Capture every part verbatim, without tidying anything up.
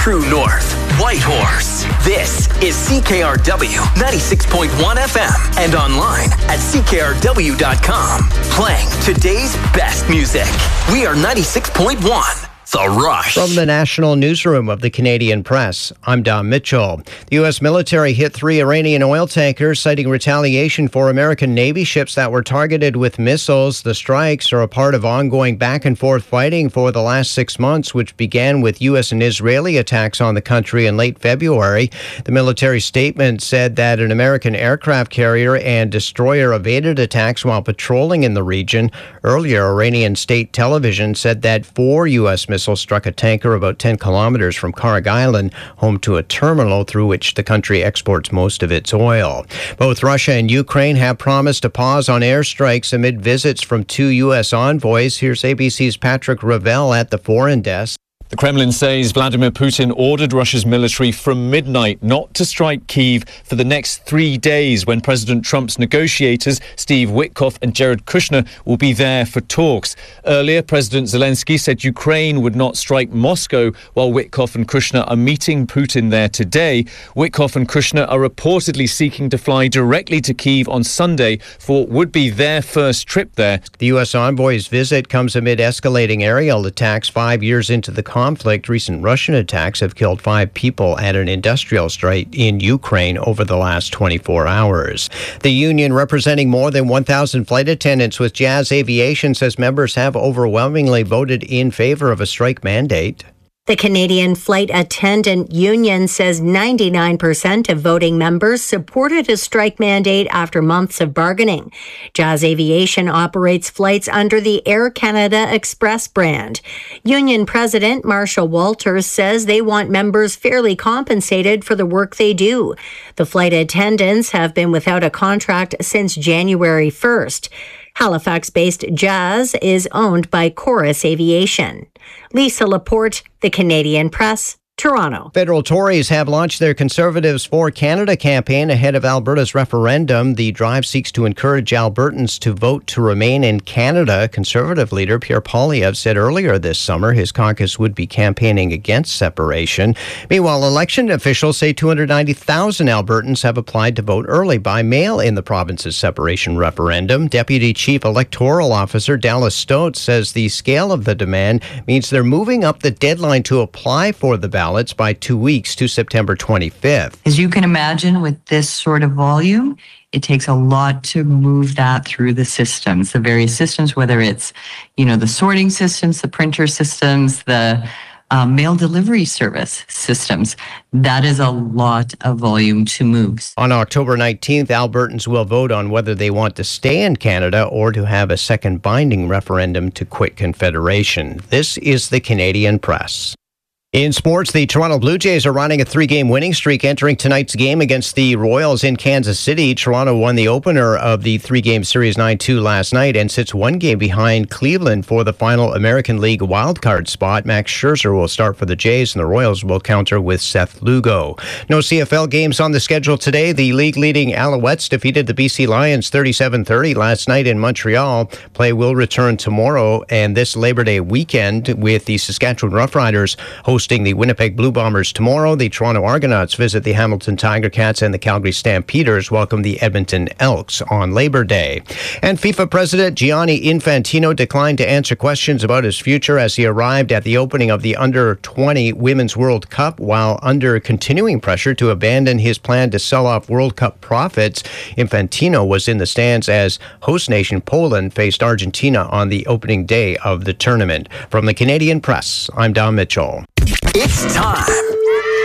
True North, Whitehorse. This is C K R W ninety-six point one F M and online at C K R W dot com. Playing today's best music. We are ninety-six point one. The Rush. From the National Newsroom of the Canadian Press, I'm Don Mitchell. The U S military hit three Iranian oil tankers, citing retaliation for American Navy ships that were targeted with missiles. The strikes are a part of ongoing back-and-forth fighting for the last six months, which began with U S and Israeli attacks on the country in late February. The military statement said that an American aircraft carrier and destroyer evaded attacks while patrolling in the region. Earlier, Iranian state television said that four U S missiles struck a tanker about ten kilometers from Karg Island, home to a terminal through which the country exports most of its oil. Both Russia and Ukraine have promised a pause on airstrikes amid visits from two U S envoys. Here's A B C's Patrick Ravel at the Foreign Desk. The Kremlin says Vladimir Putin ordered Russia's military from midnight not to strike Kyiv for the next three days when President Trump's negotiators, Steve Witkoff and Jared Kushner, will be there for talks. Earlier, President Zelensky said Ukraine would not strike Moscow while Witkoff and Kushner are meeting Putin there today. Witkoff and Kushner are reportedly seeking to fly directly to Kyiv on Sunday for what would be their first trip there. The U S envoy's visit comes amid escalating aerial attacks five years into the conflict. Conflict. Recent Russian attacks have killed five people at an industrial site in Ukraine over the last twenty-four hours. The union, representing more than one thousand flight attendants with Jazz Aviation, says members have overwhelmingly voted in favor of a strike mandate. The Canadian Flight Attendant Union says ninety-nine percent of voting members supported a strike mandate after months of bargaining. Jazz Aviation operates flights under the Air Canada Express brand. Union President Marshall Walters says they want members fairly compensated for the work they do. The flight attendants have been without a contract since January first. Halifax-based Jazz is owned by Chorus Aviation. Lisa Laporte, The Canadian Press, Toronto. Federal Tories have launched their Conservatives for Canada campaign ahead of Alberta's referendum. The drive seeks to encourage Albertans to vote to remain in Canada. Conservative leader Pierre Poilievre said earlier this summer his caucus would be campaigning against separation. Meanwhile, election officials say two hundred ninety thousand Albertans have applied to vote early by mail in the province's separation referendum. Deputy Chief Electoral Officer Dallas Stotz says the scale of the demand means they're moving up the deadline to apply for the ballot by two weeks to September twenty-fifth. As you can imagine, with this sort of volume, it takes a lot to move that through the systems, the various systems, whether it's, you know, the sorting systems, the printer systems, the um, mail delivery service systems. That is a lot of volume to move. On October nineteenth, Albertans will vote on whether they want to stay in Canada or to have a second binding referendum to quit Confederation. This is the Canadian Press. In sports, the Toronto Blue Jays are riding a three-game winning streak entering tonight's game against the Royals in Kansas City. Toronto won the opener of the three-game series nine two last night and sits one game behind Cleveland for the final American League wildcard spot. Max Scherzer will start for the Jays, and the Royals will counter with Seth Lugo. No C F L games on the schedule today. The league-leading Alouettes defeated the B C Lions thirty-seven thirty last night in Montreal. Play will return tomorrow and this Labor Day weekend with the Saskatchewan Roughriders hosting hosting the Winnipeg Blue Bombers tomorrow. The Toronto Argonauts visit the Hamilton Tiger Cats, and the Calgary Stampeders welcome the Edmonton Elks on Labor Day. And FIFA President Gianni Infantino declined to answer questions about his future as he arrived at the opening of the under twenty Women's World Cup while under continuing pressure to abandon his plan to sell off World Cup profits. Infantino was in the stands as host nation Poland faced Argentina on the opening day of the tournament. From the Canadian Press, I'm Don Mitchell. It's time.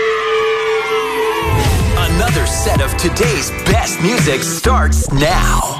Another set of today's best music starts now.